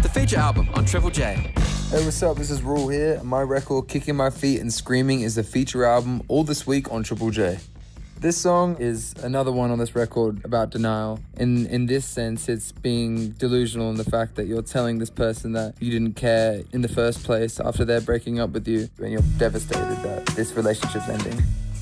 the feature album on Triple J. Hey, what's up? This is Rule here. My record, Kicking My Feet and Screaming, is the feature album all this week on Triple J. This song is another one on this record about denial. In this sense, it's being delusional in the fact that you're telling this person that you didn't care in the first place after they're breaking up with you, and you're devastated that this relationship's ending.